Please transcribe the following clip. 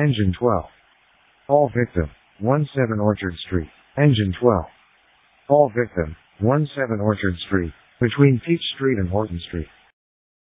Engine 12. All victim, 17 Orchard Street. Engine 12. All victim, 17 Orchard Street, between Peach Street and Horton Street.